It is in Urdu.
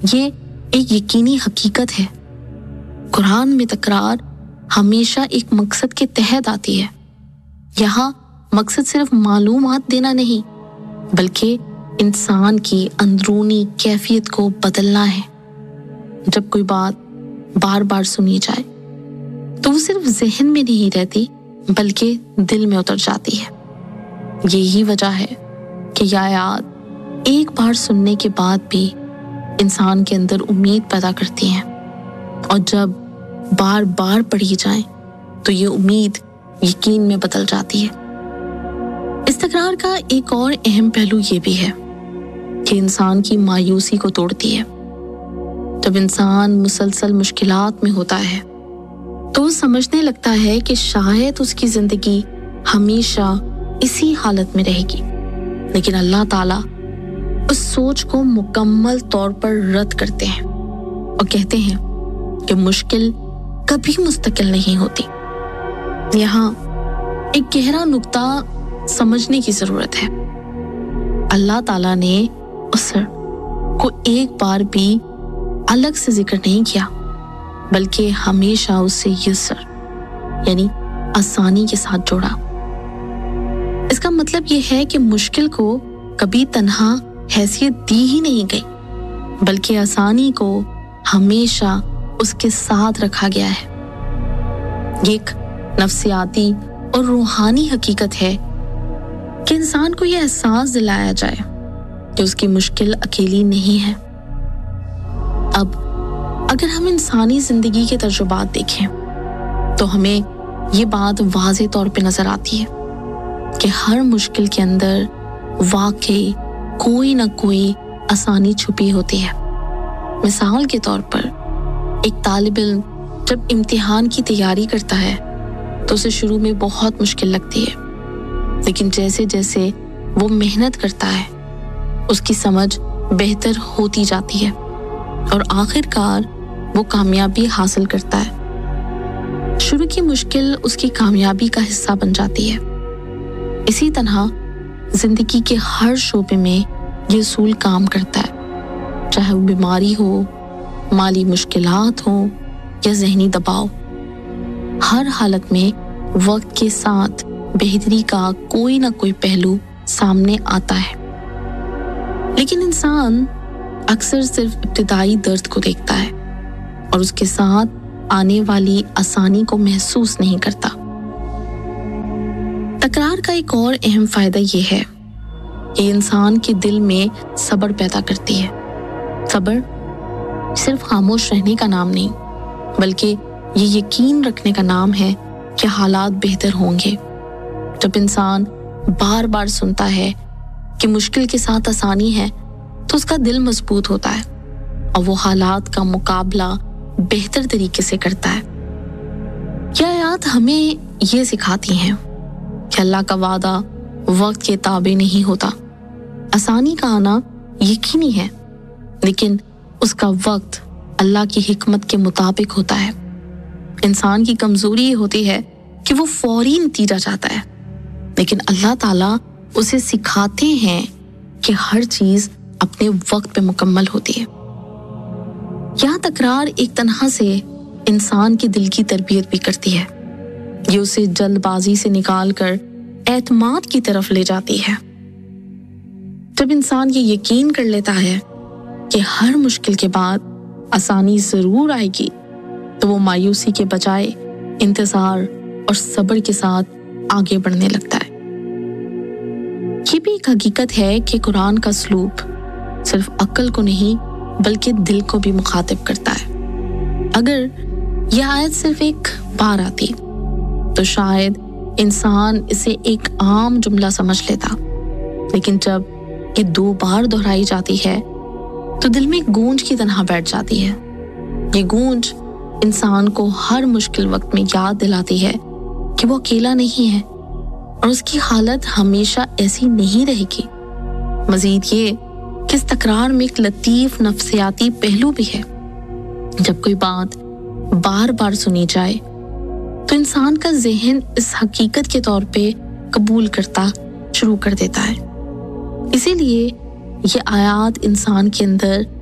یہ ایک یقینی حقیقت ہے۔ قرآن میں تکرار ہمیشہ ایک مقصد کے تحت آتی ہے۔ یہاں مقصد صرف معلومات دینا نہیں، بلکہ انسان کی اندرونی کیفیت کو بدلنا ہے۔ جب کوئی بات بار بار سنی جائے تو وہ صرف ذہن میں نہیں رہتی بلکہ دل میں اتر جاتی ہے۔ یہی وجہ ہے کہ یہ آیات ایک بار سننے کے بعد بھی انسان کے اندر امید پیدا کرتی ہیں، اور جب بار بار پڑھی جائیں تو یہ امید یقین میں بدل جاتی ہے۔ اس تکرار کا ایک اور اہم پہلو یہ بھی ہے کہ انسان کی مایوسی کو توڑتی ہے۔ جب انسان مسلسل مشکلات میں ہوتا ہے تو وہ سمجھنے لگتا ہے کہ شاید اس کی زندگی ہمیشہ اسی حالت میں رہے گی، لیکن اللہ تعالیٰ اس سوچ کو مکمل طور پر رد کرتے ہیں اور کہتے ہیں کہ مشکل کبھی مستقل نہیں ہوتی۔ یہاں ایک گہرا نقطہ سمجھنے کی ضرورت ہے۔ اللہ تعالیٰ نے عسر کو ایک بار بھی الگ سے ذکر نہیں کیا، بلکہ ہمیشہ اسے یسر یعنی آسانی کے ساتھ جوڑا۔ اس کا مطلب یہ ہے کہ مشکل کو کبھی تنہا حیثیت دی ہی نہیں گئی، بلکہ آسانی کو ہمیشہ اس کے ساتھ رکھا گیا ہے۔ یہ ایک نفسیاتی اور روحانی حقیقت ہے کہ انسان کو یہ احساس دلایا جائے کہ اس کی مشکل اکیلی نہیں ہے۔ اب اگر ہم انسانی زندگی کے تجربات دیکھیں تو ہمیں یہ بات واضح طور پہ نظر آتی ہے کہ ہر مشکل کے اندر واقعی کوئی نہ کوئی آسانی چھپی ہوتی ہے۔ مثال کے طور پر ایک طالب علم جب امتحان کی تیاری کرتا ہے تو اسے شروع میں بہت مشکل لگتی ہے، لیکن جیسے جیسے وہ محنت کرتا ہے اس کی سمجھ بہتر ہوتی جاتی ہے اور آخر کار وہ کامیابی حاصل کرتا ہے۔ شروع کی مشکل اس کی کامیابی کا حصہ بن جاتی ہے۔ اسی طرح زندگی کے ہر شعبے میں یہ اصول کام کرتا ہے، چاہے وہ بیماری ہو، مالی مشکلات ہو یا ذہنی دباؤ۔ ہر حالت میں وقت کے ساتھ بہتری کا کوئی نہ کوئی پہلو سامنے آتا ہے، لیکن انسان اکثر صرف ابتدائی درد کو دیکھتا ہے اور اس کے ساتھ آنے والی آسانی کو محسوس نہیں کرتا۔ تکرار کا ایک اور اہم فائدہ یہ ہے کہ انسان کے دل میں صبر پیدا کرتی ہے۔ صبر صرف خاموش رہنے کا نام نہیں، بلکہ یہ یقین رکھنے کا نام ہے کہ حالات بہتر ہوں گے۔ جب انسان بار بار سنتا ہے کہ مشکل کے ساتھ آسانی ہے تو اس کا دل مضبوط ہوتا ہے اور وہ حالات کا مقابلہ بہتر طریقے سے کرتا ہے۔ یہ آیات ہمیں یہ سکھاتی ہیں کہ اللہ کا وعدہ وقت کے تابع نہیں ہوتا۔ آسانی کا آنا یقینی ہے، لیکن اس کا وقت اللہ کی حکمت کے مطابق ہوتا ہے۔ انسان کی کمزوری یہ ہوتی ہے کہ وہ فوری نتیجہ چاہتا ہے، لیکن اللہ تعالیٰ اسے سکھاتے ہیں کہ ہر چیز اپنے وقت پہ مکمل ہوتی ہے۔ یہاں تکرار ایک طرح سے انسان کے دل کی تربیت بھی کرتی ہے۔ یہ اسے جلد بازی سے نکال کر اعتماد کی طرف لے جاتی ہے۔ جب انسان یہ یقین کر لیتا ہے کہ ہر مشکل کے بعد آسانی ضرور آئے گی تو وہ مایوسی کے بجائے انتظار اور صبر کے ساتھ آگے بڑھنے لگتا ہے۔ یہ بھی ایک حقیقت ہے کہ قرآن کا اسلوب صرف عقل کو نہیں بلکہ دل کو بھی مخاطب کرتا ہے۔ اگر یہ آیت صرف ایک بار آتی تو شاید انسان اسے ایک عام جملہ سمجھ لیتا، لیکن جب یہ 2 بار دہرائی جاتی ہے تو دل میں گونج کی طرح بیٹھ جاتی ہے۔ یہ گونج انسان کو ہر مشکل وقت میں یاد دلاتی ہے کہ وہ اکیلا نہیں ہے اور اس کی حالت ہمیشہ ایسی نہیں رہے گی۔ مزید یہ کہ اس تکرار میں ایک لطیف نفسیاتی پہلو بھی ہے۔ جب کوئی بات بار بار سنی جائے تو انسان کا ذہن اس حقیقت کے طور پہ قبول کرتا شروع کر دیتا ہے۔ اسی لیے یہ آیات انسان کے اندر